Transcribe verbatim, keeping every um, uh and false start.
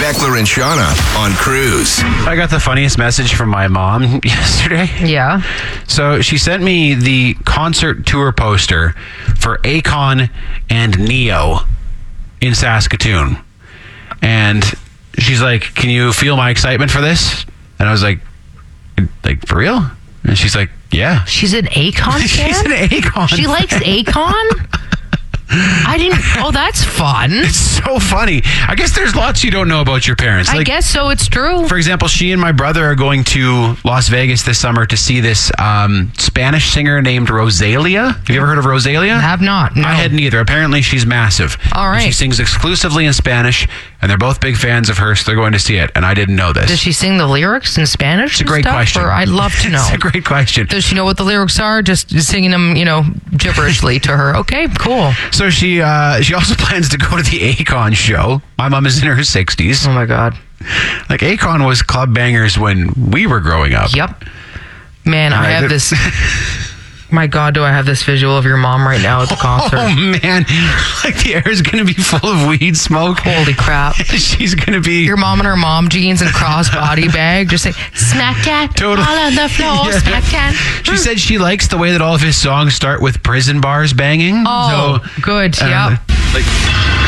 Beckler and Shauna on Cruise. I got the funniest message from my mom yesterday. Yeah. So she sent me the concert tour poster for Akon and Neo in Saskatoon. And she's like, can you feel my excitement for this? And I was like, like, for real? And she's like, yeah. She's an Akon fan? She's an Akon. She likes Akon? I didn't. Oh, that's fun. It's so funny. I guess there's lots you don't know about your parents. I Like, guess so. It's true. for example, she and my brother are going to Las Vegas this summer to see this um, Spanish singer named Rosalia. Have you ever heard of Rosalia? Have not. No. I hadn't either. Apparently, she's massive. All And right. she sings exclusively in Spanish, and they're both big fans of her, so they're going to see it. And I didn't know this. Does she sing the lyrics in Spanish? It's a great and stuff, question. Or I'd love to know. It's a great question. Does she know what the lyrics are? Just singing them, you know, gibberishly to her. Okay, cool. So she uh, she also plans to go to the Akon show. My mom is in her sixties. Oh my God. Like, Akon was club bangers when we were growing up. Yep. Man, I Right, have it- this. My God, do I have this visual of your mom right now at the concert? Oh man, like the air is going to be full of weed smoke. Holy crap. She's going to be Your mom in her mom jeans and crossbody bag, just say, smack cat, Totally. all on the floor, Yeah. smack cat. She said she likes the way that all of his songs start with prison bars banging. Oh, So, good, uh, yep. Like